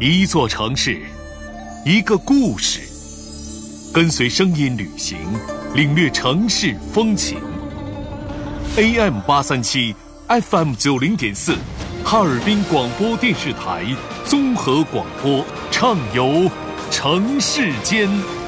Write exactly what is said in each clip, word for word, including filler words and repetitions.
一座城市，一个故事，跟随声音旅行，领略城市风情。A M 八三七 F M 九零点四，哈尔滨广播电视台综合广播，畅游城市间。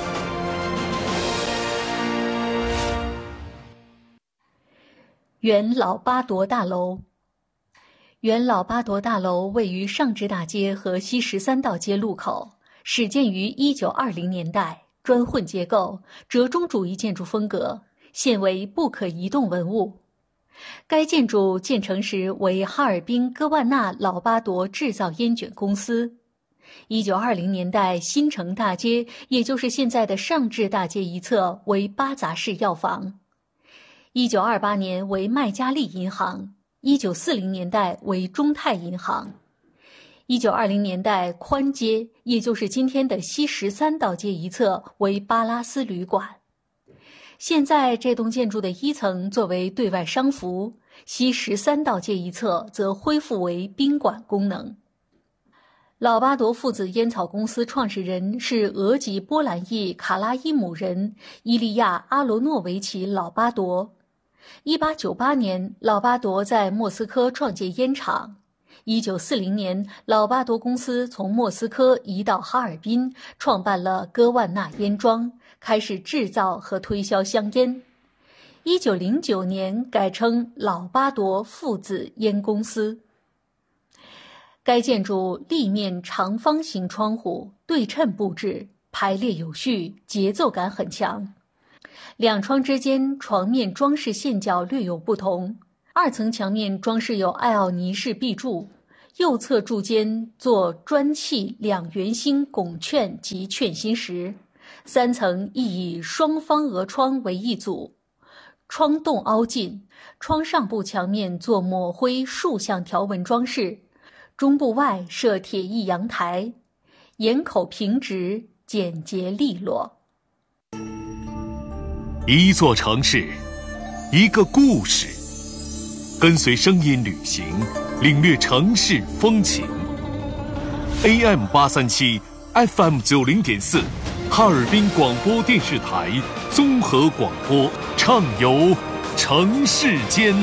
原老八铎大楼。原老八铎大楼位于上至大街和西十三道街路口，始建于一九二零年代，砖混结构，折中主义建筑风格，现为不可移动文物。该建筑建成时为哈尔滨戈万纳老八铎制造烟卷公司。一九二零年代新城大街，也就是现在的上至大街一侧为八杂式药房。一九二八年为麦加利银行，一九四零年代为中泰银行。一九二零年代宽街，也就是今天的西十三道街一侧为巴拉斯旅馆。现在这栋建筑的一层作为对外商服，西十三道街一侧则恢复为宾馆功能。老八铎父子烟草公司创始人是俄籍波兰裔卡拉伊姆人伊利亚·阿罗诺维奇·老巴铎。一八九八年，老巴铎在莫斯科创建烟厂。一九四零年，老巴铎公司从莫斯科移到哈尔滨，创办了戈万纳烟庄，开始制造和推销香烟。一九零九年改称老巴铎父子烟公司。该建筑立面长方形窗户，对称布置，排列有序，节奏感很强。两窗之间床面装饰线脚略有不同，二层墙面装饰有艾奥尼式壁柱，右侧柱间做砖砌两圆心拱券及券心石，三层亦以双方额窗为一组，窗洞凹进，窗上部墙面做抹灰竖向条纹装饰，中部外设铁艺阳台，檐口平直，简洁利落。 一座城市，一个故事，跟随声音旅行，领略城市风情。A M 八三七 F M 九零点四，哈尔滨广播电视台综合广播，畅游城市间。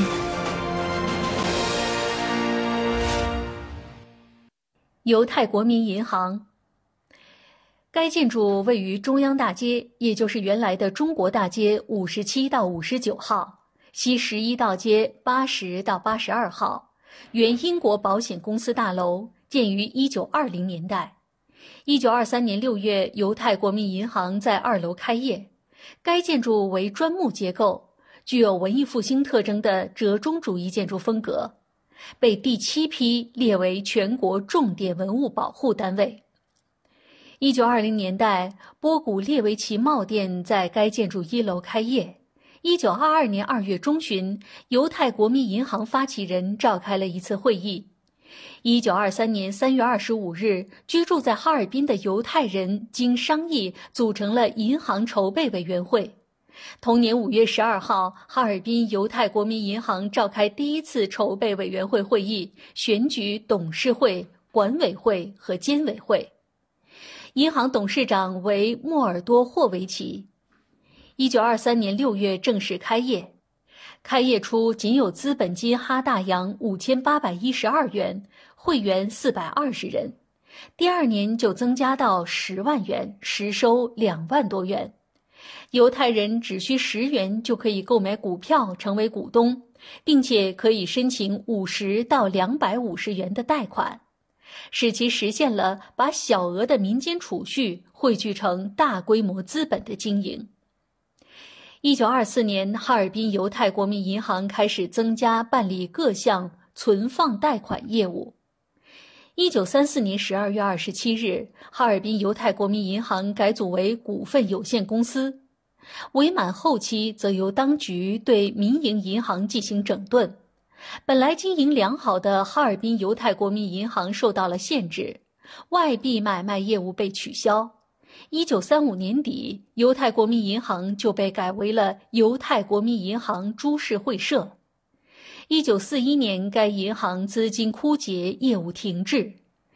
犹太国民银行。该建筑位于中央大街，也就是原来的中国大街五十七到五十九号，西十一道街八十到八十二号，原英国保险公司大楼，建于一九二零年代。一九二三年六月，犹太国民银行在二楼开业。该建筑为砖木结构，具有文艺复兴特征的折中主义建筑风格，被第七批列为全国重点文物保护单位。一九二零年代，波古列维奇帽店在该建筑一楼开业。一九二二年二月中旬，犹太国民银行发起人召开了一次会议。一九二三年三月二十五日，居住在哈尔滨的犹太人经商议组成了银行筹备委员会。同年五月十二号，哈尔滨犹太国民银行召开第一次筹备委员会会议，选举董事会、管委会和监委会。银行董事长为莫尔多霍维奇。一九二三年六月正式开业。开业初仅有资本金哈大洋五千八百一十二元，会员四百二十人。第二年就增加到十万元，实收两万多元。犹太人只需十元就可以购买股票成为股东，并且可以申请五十到两百五十元的贷款，使其实现了把小额的民间储蓄汇聚成大规模资本的经营。一九二四年，哈尔滨犹太国民银行开始增加办理各项存放贷款业务。一九三四年十二月二十七日，哈尔滨犹太国民银行改组为股份有限公司。伪满后期则由当局对民营银行进行整顿。本来经营良好的哈尔滨犹太国民银行受到了限制，外币买卖业务被取消。一九三五年底，犹太国民银行就被改为了犹太国民银行株式会社。一九四一年，该银行资金枯竭，业务停滞。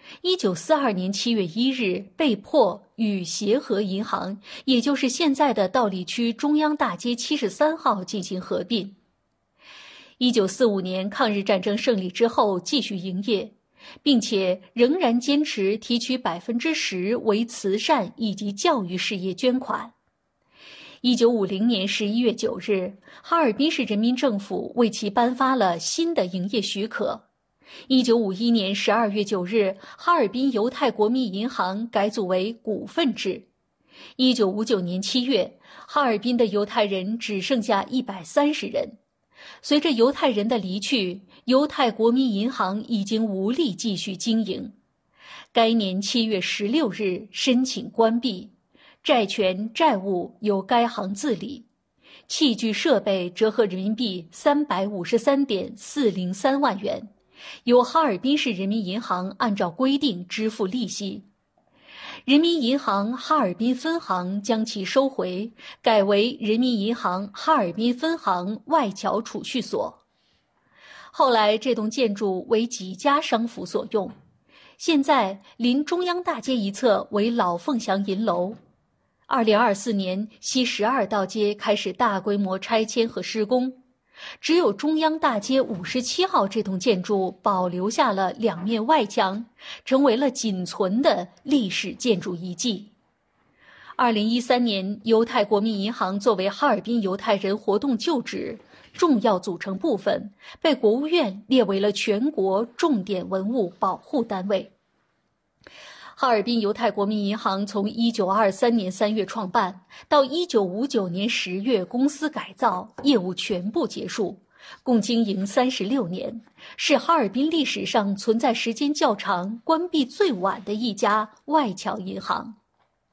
一九四二年七月一日被迫与协和银行，也就是现在的道里区中央大街七十三号进行合并。一九四五年抗日战争胜利之后继续营业，并且仍然坚持提取百分之十为慈善以及教育事业捐款。一九五零年十一月九日，哈尔滨市人民政府为其颁发了新的营业许可。一九五一年十二月九日，哈尔滨犹太国民银行改组为股份制。一九五九年七月，哈尔滨的犹太人只剩下一百三十人。随着犹太人的离去，犹太国民银行已经无力继续经营。该年七月十六日申请关闭，债权债务由该行自理，器具设备折合人民币三百五十三点四零三万元，由哈尔滨市人民银行按照规定支付利息。人民银行哈尔滨分行将其收回，改为人民银行哈尔滨分行外侨储蓄所。后来这栋建筑为几家商府所用，现在临中央大街一侧为老凤祥银楼。二零二四年西十二道街开始大规模拆迁和施工，只有中央大街五十七号这栋建筑保留下了两面外墙，成为了仅存的历史建筑遗迹。二零一三年，犹太国民银行作为哈尔滨犹太人活动旧址重要组成部分，被国务院列为了全国重点文物保护单位。哈尔滨犹太国民银行从一九二三年三月创办到一九五九年十月公司改造，业务全部结束，共经营三十六年，是哈尔滨历史上存在时间较长、关闭最晚的一家外侨银行。